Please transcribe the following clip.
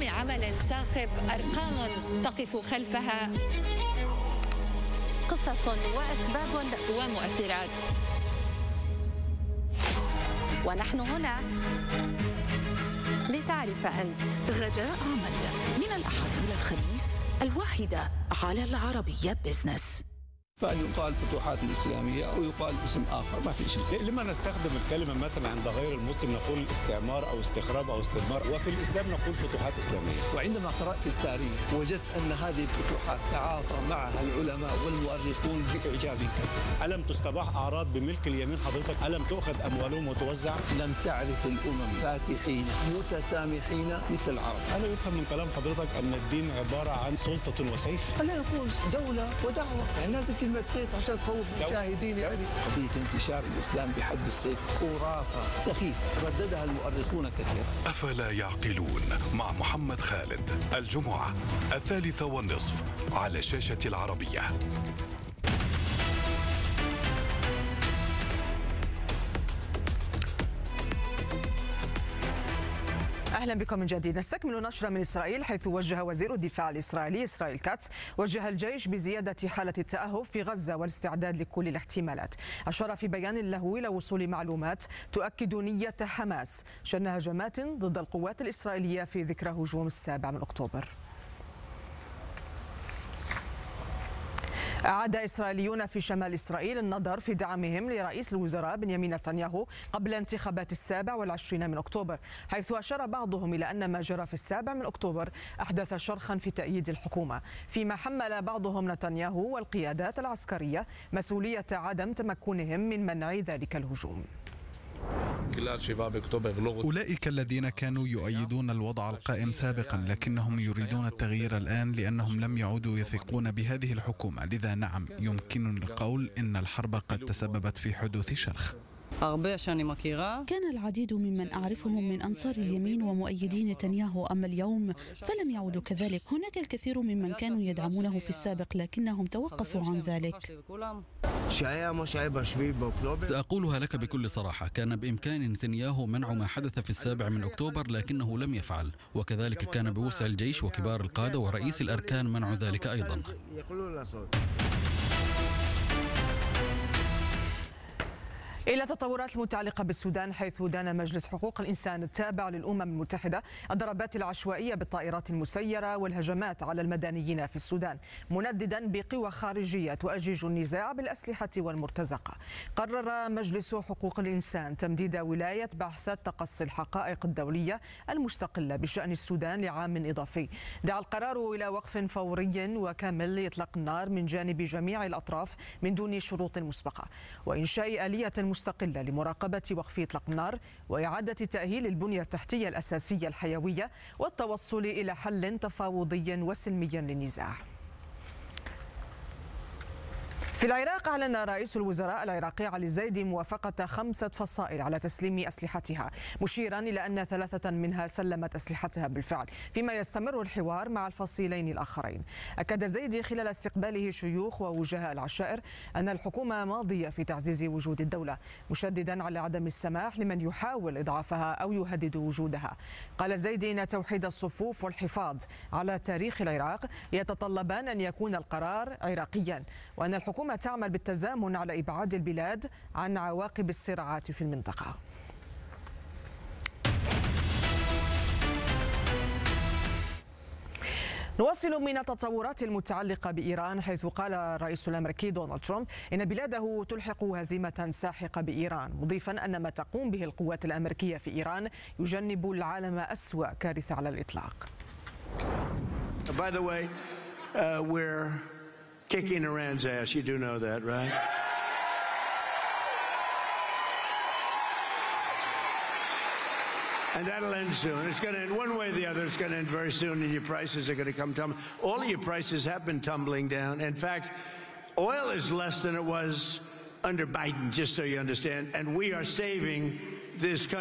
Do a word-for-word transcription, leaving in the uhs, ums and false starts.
عمل صاخب، أرقام تقف خلفها قصص وأسباب ومؤثرات. ونحن هنا لتعرف أنت. غداء عمل من الأحد إلى الخميس الواحدة على العربية بيزنس. فأن يقال فتوحات الإسلامية أو يقال اسم آخر، ما في شيء. لما نستخدم الكلمة مثلا عند غير المسلم نقول استعمار أو استخراب أو استدمار، وفي الإسلام نقول فتوحات إسلامية. وعندما قرأت التاريخ وجدت أن هذه الفتوحات تعاطى معها العلماء والمؤرخون بإعجاب كبير. ألم تستباح أعراض بملك اليمين حضرتك؟ ألم تؤخذ أموالهم وتوزع؟ لم تعرف الأمم فاتحين متسامحين مثل العرب. ألا يفهم من كلام حضرتك أن الدين عبارة عن سلطة وسيف؟ ألا يقول دولة ودعوة، يعني لازم كلمة سيف عشان تخوف المشاهدين. يعني قضية انتشار الإسلام بحد السيف خرافة سخيفة رددها المؤرخون كثيرا. أفلا يعقلون مع محمد خالد الجمعة الثالثة والنصف على شاشة العربية. أهلا بكم من جديد. نستكمل نشرة من إسرائيل، حيث وجه وزير الدفاع الإسرائيلي إسرائيل كاتس وجه الجيش بزيادة حالة التأهب في غزة والاستعداد لكل الاحتمالات. أشار في بيان له إلى وصول معلومات تؤكد نية حماس شن هجمات ضد القوات الإسرائيلية في ذكرى هجوم السابع من أكتوبر. أعاد إسرائيليون في شمال إسرائيل النظر في دعمهم لرئيس الوزراء بنيامين نتنياهو قبل انتخابات السابع والعشرين من أكتوبر، حيث أشار بعضهم إلى أن ما جرى في السابع من أكتوبر أحدث شرخا في تأييد الحكومة، فيما حمل بعضهم نتنياهو والقيادات العسكرية مسؤولية عدم تمكنهم من منع ذلك الهجوم. أولئك الذين كانوا يؤيدون الوضع القائم سابقا لكنهم يريدون التغيير الآن لأنهم لم يعودوا يثقون بهذه الحكومة، لذا نعم يمكنني القول إن الحرب قد تسببت في حدوث شرخ. كان العديد ممن أعرفهم من أنصار اليمين ومؤيدي نتنياهو، أما اليوم فلم يعودوا كذلك. هناك الكثير ممن كانوا يدعمونه في السابق لكنهم توقفوا عن ذلك. سأقولها لك بكل صراحة، كان بإمكان نتنياهو منع ما حدث في السابع من أكتوبر لكنه لم يفعل، وكذلك كان بوسع الجيش وكبار القادة ورئيس الأركان منع ذلك أيضا. إلى التطورات المتعلقة بالسودان، حيث دان مجلس حقوق الإنسان التابع للأمم المتحدة الضربات العشوائية بالطائرات المسيرة والهجمات على المدنيين في السودان، منددا بقوى خارجية تؤجج النزاع بالأسلحة والمرتزقة. قرر مجلس حقوق الإنسان تمديد ولاية بحث تقصي الحقائق الدولية المستقلة بشأن السودان لعام إضافي. دعا القرار إلى وقف فوري وكامل لإطلاق النار من جانب جميع الأطراف من دون شروط مسبقة، وإنشاء آلية مستقلة لمراقبة وقف إطلاق النار، وإعادة تأهيل البنية التحتية الأساسية الحيوية، والتوصل إلى حل تفاوضي وسلمي للنزاع. في العراق، أعلن رئيس الوزراء العراقي علي الزيدي موافقة خمسة فصائل على تسليم أسلحتها، مشيرا إلى أن ثلاثة منها سلمت أسلحتها بالفعل، فيما يستمر الحوار مع الفصيلين الآخرين. أكد الزيدي خلال استقباله شيوخ ووجهاء العشائر أن الحكومة ماضية في تعزيز وجود الدولة، مشددا على عدم السماح لمن يحاول إضعافها أو يهدد وجودها. قال الزيدي إن توحيد الصفوف والحفاظ على تاريخ العراق يتطلبان أن يكون القرار عراقيا، وأن الحكومة تعمل بالتزامن على إبعاد البلاد عن عواقب الصراعات في المنطقة. نواصل من التطورات المتعلقة بإيران، حيث قال الرئيس الأمريكي دونالد ترامب إن بلاده تلحق هزيمة ساحقة بإيران، مضيفا أن ما تقوم به القوات الأمريكية في إيران يجنب العالم أسوأ كارثة على الإطلاق. By the way, uh, we're kicking Iran's ass. You do know that, right? And that'll end soon. It's going to end one way or the other. It's going to end very soon, and your prices are going to come tumbling. All of your prices have been tumbling down. In fact, oil is less than it was under Biden, just so you understand. And we are saving this country.